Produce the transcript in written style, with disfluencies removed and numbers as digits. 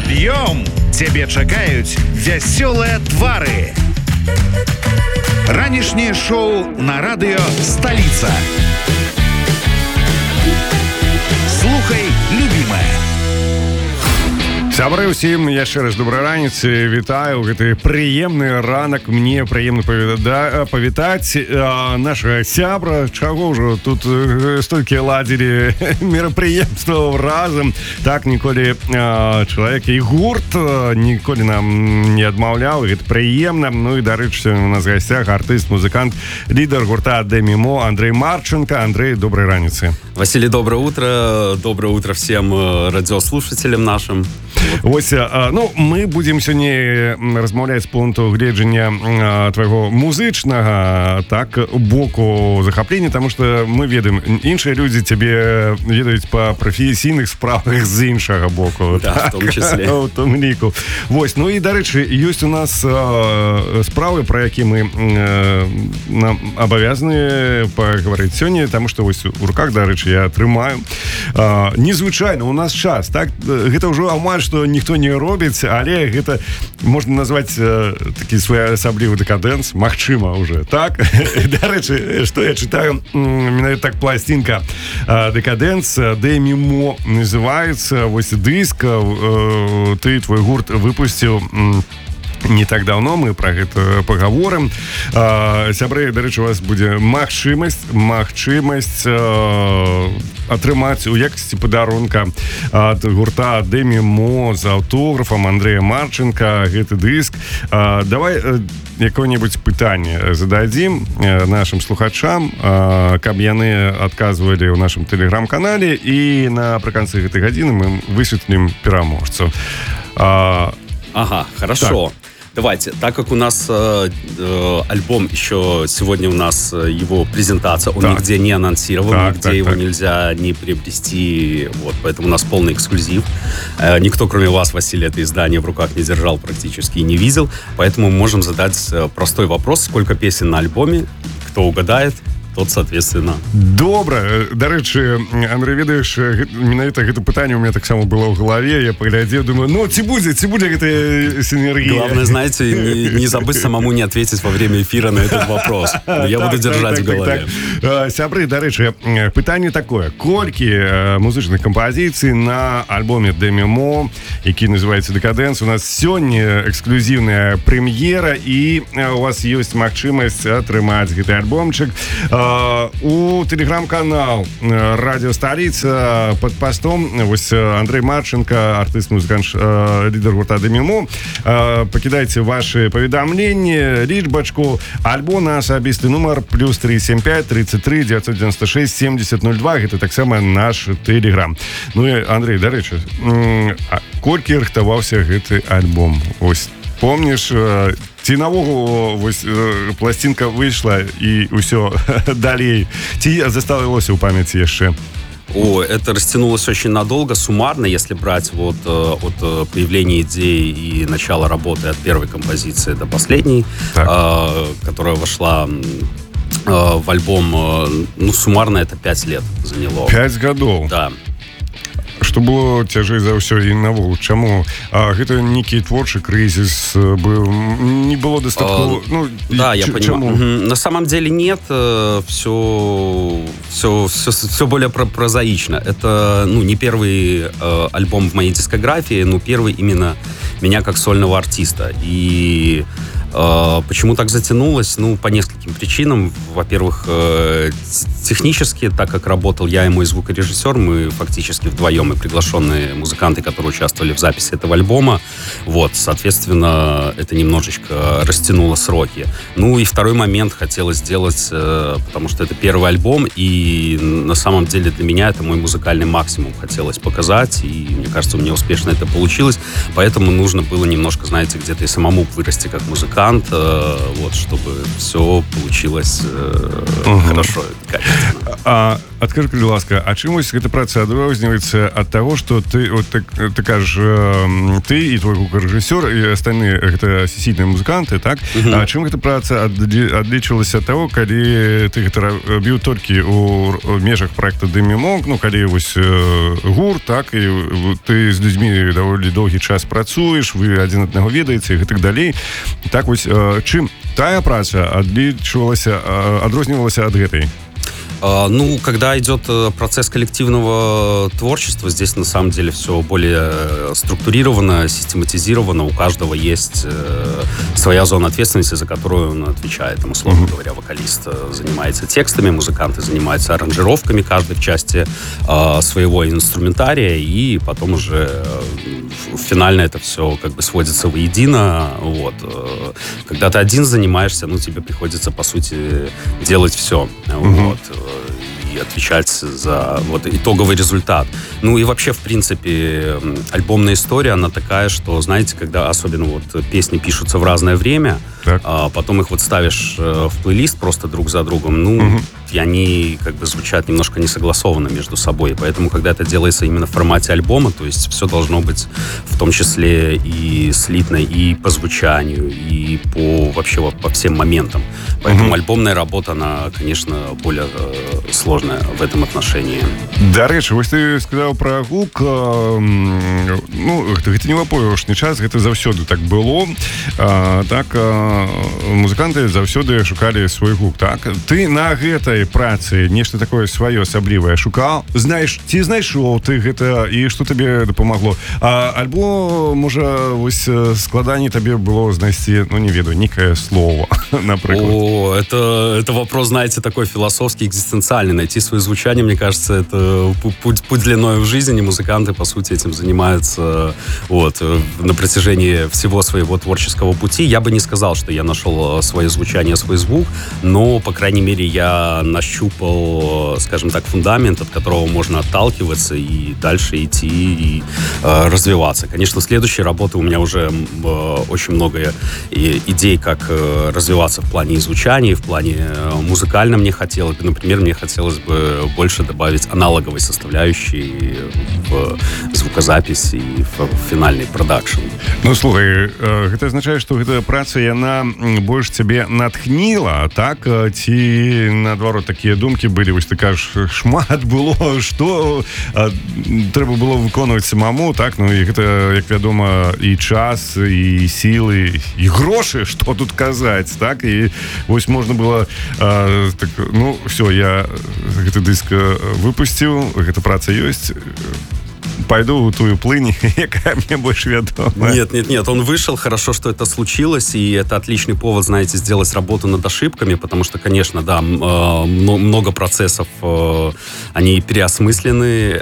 Пад'ём! Цябе чакаюць вясёлыя твары. Ранішняе шоу на радыё «Сталіца». Слухай, любімае. Сябры ўсім яшчэ раз добрай раніцы, вітаю, гэты прыемны ранак, мне прыемна павітаць нашага сябра, чаго ўжо тут столькі ладзілі мерапрыемстваў разам, так ніколі чалавек і гурт ніколі нам не адмаўляў, гэта прыемна. Ну і дарэчы, у нас в гасцях артыст, музыкант, лідар гурта Демимо Андрей Марченко. Андрей, доброй раніцы. Василий, доброе утро всем радиослушателям нашим. Вось, ну, мы будем сёння размаўляць з пункту гледжання твайго музычнага, так, боку захаплення, таму што мы ведаем, іншыя людзі цябе ведаюць па прафесійных справах з іншага боку. Да, так, в том числе. У том ліку. Вось, ну і, дарэчы, ёсць у нас справы, пра які мы нам абавязаны пагаварыць сёння, таму што вось у руках, дарэчы, я трымаю. Незвычайна, у нас час, так, гэта ўжо амаль што ніхто не робіць, але гэта можна назваць такі своеасаблівы дэкадэнс, магчыма уже, так? Дарэчы, што я чытаю, менавіта так пласцінка «Декаденс», «Демимо» называецца, вось дыск, ты, твой гурт выпусціў не так давно, мы пра гэта пагаворым. Сябры, дарэчы, у вас будзе магчымасць атрымаць у якасці падарунка ад гурта Демимо з аўтографам Андрэя Марченко гэты дыск. Давай якое-небудзь пытанне зададзім нашим слухачам, каб яны адказвалі ў нашым тэлеграм-канале, і напрыканцы гэтай гадзіны мы высветлім пераможцу. Ага, хорошо. Так. Давайте, так как у нас альбом еще сегодня у нас его презентация, он нигде не анонсирован, нигде его нельзя не приобрести, вот, поэтому у нас полный эксклюзив. Никто, кроме вас, Василий, это издание в руках не держал практически и не видел, поэтому мы можем задать простой вопрос: сколько песен на альбоме, кто угадает, тот, соответственно. Добра. Дарэчы, Андрей, ведаеш, менавіта гэта пытанне у меня таксама было ў галаве, я паглядзеў, думаю, ну, ці будзе гэтая синергия. Главное, знаете, не забыть самому не ответить во время эфира на этот вопрос. Я буду держать в голове. Сябры, дарэчы, пытанне такое: колькі музычных кампазіцый на альбоме Демимо, які называецца «Декаденс», у нас сёння эксклюзивная прэм'ера, і у вас ёсць магчымасць атрымаць гэты альбомчык у телеграм-канал радио «Столица» под постом. Вось Андрей Марченко, артист, музыкант, лидер гурта Демимо. Покидайте ваши поведомления, лічбачку, альбо на асабісты нумар +375 33 996 70 02. Это так само наш телеграм. Ну и, Андрей, дарэчы, колькі рыхтаваўся гэты альбом? Вось, помнишь, ці наогул вось пластинка выйшла і ўсё далей, ці засталося ў памяці яшчэ? О, это растянулось очень надолго, суммарно, если брать вот от появления идеи и начала работы от первой композиции до последней, которая вошла в альбом, ну, суммарно это 5 лет заняло. 5 годов? Да. Што было цяжэй за ўсё і навогул? Чаму? Гэта нейкі творчы крызіс быў, не было дастаткова? Да, я понимаю. На самом деле нет, все более прозаично. Это, ну, не первый альбом в моей дискографии, но первый именно меня как сольного артиста. И почему так затянулось? Ну, по нескольким причинам. Во-первых, технически, так как работал я и мой звукорежиссер, мы фактически вдвоем и приглашенные музыканты, которые участвовали в записи этого альбома. Вот, соответственно, это немножечко растянуло сроки. Ну и второй момент хотелось сделать, потому что это первый альбом, и на самом деле для меня это мой музыкальный максимум хотелось показать, и мне кажется, у меня успешно это получилось. Поэтому нужно было немножко, знаете, где-то и самому вырасти как музыкант, вот, чтобы все получилось хорошо. Адкажы, калі ласка, а чымось гэта праца адрозніваецца ад таго, што ты вот ты кажаш, ты і твой гукарэжысёр і астальныя гэта сесійныя музыканты, так? А чым гэта праца адлічвалася ад таго, калі ты гэта рабіў толькі ў межах проекта Дэмімок, ну калі вось гурт, так, і ты з людзьмі даволі доўгі час працуеш, вы адзін аднаго ведаеце і гэтак далей. Так вось, чым тая праца адрознівалася ад гэтай? Ну, когда идет процесс коллективного творчества, здесь на самом деле все более структурировано, систематизировано. У каждого есть своя зона ответственности, за которую он отвечает. Там, условно говоря, вокалист занимается текстами, музыканты занимаются аранжировками каждой в части своего инструментария, и потом уже финально это все как бы сводится воедино. Вот. Когда ты один занимаешься, ну, тебе приходится, по сути, делать все. Вот. И отвечать за вот итоговый результат. Ну и вообще, в принципе, альбомная история, она такая, что, знаете, когда особенно вот песни пишутся в разное время, а потом их вот ставишь в плейлист просто друг за другом, ну, и они как бы звучат немножко несогласованно между собой. Поэтому, когда это делается именно в формате альбома, то есть все должно быть в том числе и слитно, и по звучанию, и по вообще по всем моментам. Поэтому альбомная работа, она, конечно, более сложная в этом отношении. Дарэчы, вось ты сказаў пра гук, ну, гэта не в апошні час, гэта заўсёды так было, так, музыканты заўсёды шукалі свой гук, так? Ты на гэтай працы нешта такое сваё асаблівае шукаў? Знаеш, ці знайшоў ты гэта і што табе дапамагло? Альбо, можа, вось складаней табе было знайсці, ну, не ведаю, некае слово, напрыклад? О, это вопрос, знаете, такой философский, экзистенциальный. Найти свое звучание, мне кажется, это путь длиною в жизни. Музыканты, по сути, этим занимаются вот, на протяжении всего своего творческого пути. Я бы не сказал, что я нашел свое звучание, свой звук, но, по крайней мере, я нащупал, скажем так, фундамент, от которого можно отталкиваться и дальше идти и развиваться. Конечно, следующие работы у меня уже очень много идей, как развиваться в плане звучания, в плане музыкальном мне хотелось бы. Например, мне хотелось бы больше добавить аналоговой составляющей в звукозапись и в финальный продакшн. Ну, слухай, гэта азначае, што гэтая праца, яна больш цябе натхніла, так? Ці, наадварот, такія думкі былі, вось ты кажаш, шмат было, што трэба было выконваць самому, так? Ну, і гэта, як вядома, і час, і сілы, і грошы, што тут казаць, так? І вось можна было, так, ну, все, я гэты дыск выпусціў, гэта праца ёсць, пойду в тую плынь, якая мне больше ведома. Нет, он вышел, хорошо, что это случилось, и это отличный повод, знаете, сделать работу над ошибками, потому что, конечно, да, много процессов, они переосмыслены,